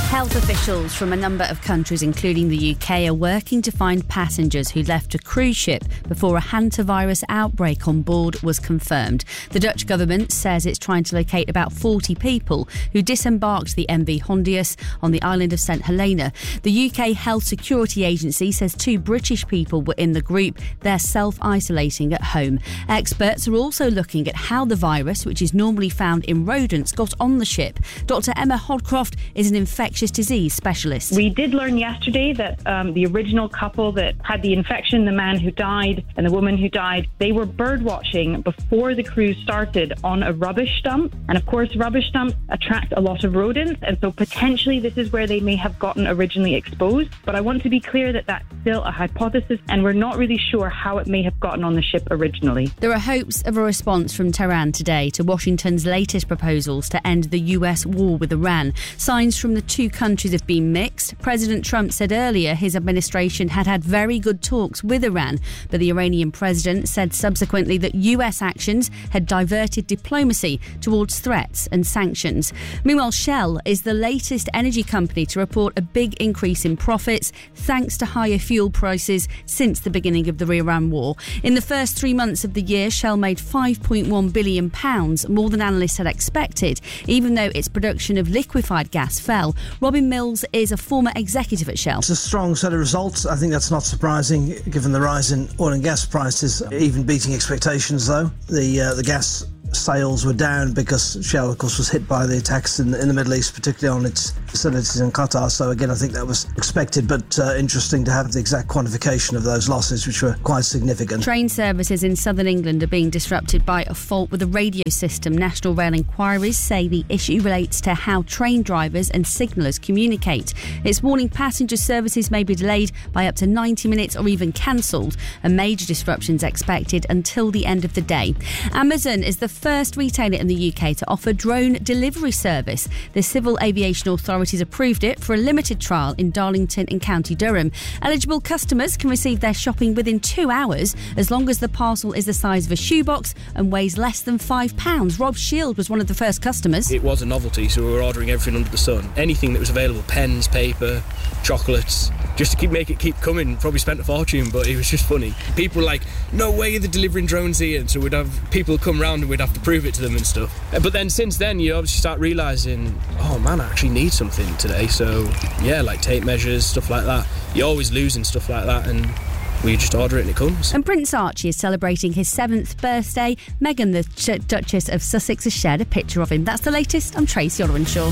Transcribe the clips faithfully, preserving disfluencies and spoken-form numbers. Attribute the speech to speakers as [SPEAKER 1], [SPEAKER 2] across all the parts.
[SPEAKER 1] Health officials from a number of countries, including the U K, are working to find passengers who left a cruise ship before a hantavirus outbreak on board was confirmed. The Dutch government says it's trying to locate about forty people who disembarked the M V Hondius on the island of Saint Helena. The U K Health Security Agency says two British people were in the group. They're self-isolating at home. Experts are also looking at how the virus, which is normally found in rodents, got on the ship. Doctor Emma Hodcroft is an infectious disease specialist.
[SPEAKER 2] We did learn yesterday that um, the original couple that had the infection, the man who died and the woman who died, they were bird watching before the cruise started on a rubbish dump. And of course, rubbish dumps attract a lot of rodents. And so potentially this is where they may have gotten originally exposed. But I want to be clear that that's still a hypothesis and we're not really sure how it may have gotten on the ship originally.
[SPEAKER 1] There are hopes of a response from Tehran today to Washington's latest proposals to end the U S war with Iran. Signs from the two countries have been mixed. President Trump said earlier his administration had had very good talks with Iran, but the Iranian president said subsequently that U S actions had diverted diplomacy towards threats and sanctions. Meanwhile, Shell is the latest energy company to report a big increase in profits thanks to higher fuel prices since the beginning of the Iran war. In the first three months of the year, Shell made five point one billion pounds, more than analysts had expected, even though its production of liquefied gas fell. Robin Mills is a former executive at Shell.
[SPEAKER 3] It's a strong set of results. I think that's not surprising given the rise in oil and gas prices, even beating expectations though. The uh, the gas sales were down because Shell, of course, was hit by the attacks in the, in the Middle East, particularly on its facilities in Qatar. So again, I think that was expected, but uh, interesting to have the exact quantification of those losses, which were quite significant.
[SPEAKER 1] Train services in southern England are being disrupted by a fault with the radio system. National Rail inquiries say the issue relates to how train drivers and signallers communicate. It's warning passenger services may be delayed by up to ninety minutes or even cancelled, and major disruptions expected until the end of the day. Amazon is the first retailer in the U K to offer drone delivery service. The Civil Aviation Authorities approved it for a limited trial in Darlington in County Durham. Eligible customers can receive their shopping within two hours as long as the parcel is the size of a shoebox and weighs less than five pounds. Rob Shield was one of the first customers.
[SPEAKER 4] It was a novelty, so we were ordering everything under the sun. Anything that was available, pens, paper, chocolates, just to keep make it keep coming. Probably spent a fortune, but it was just funny. People were like, no way they're delivering drones here. And so we'd have people come round and we'd have to prove it to them and stuff. But then since then, you obviously start realising, oh man, I actually need something today. So yeah, like tape measures, stuff like that. You're always losing stuff like that, and we just order it and it comes.
[SPEAKER 1] And Prince Archie is celebrating his seventh birthday. Meghan, the Ch- Duchess of Sussex, has shared a picture of him. That's the latest. I'm Tracy Orwenshaw.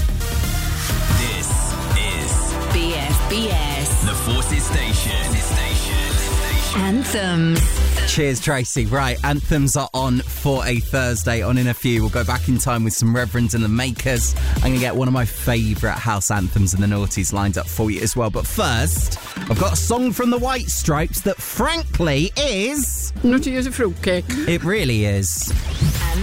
[SPEAKER 5] This is B F B S, the Forces Station.
[SPEAKER 1] Anthems.
[SPEAKER 6] Cheers, Tracy. Right, anthems are on for a Thursday. On in a few, we'll go back in time with some Reverends and the Makers. I'm going to get one of my favourite house anthems and the noughties lined up for you as well. But first, I've got a song from the White Stripes that frankly is...
[SPEAKER 7] Not to use a fruitcake.
[SPEAKER 6] It really is.